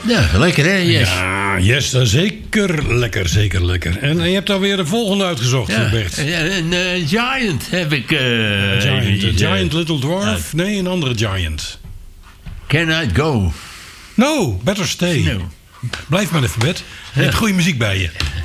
Ja, lekker hè, Yes. Ja, Yes, dat is zeker lekker, zeker lekker. En je hebt alweer de volgende uitgezocht, Bert. Een Giant heb ik... Giant Little Dwarf? Nee, een andere Giant. Can I Go? No, Better Stay. No. Blijf maar even, Bert. Je hebt goede muziek bij je.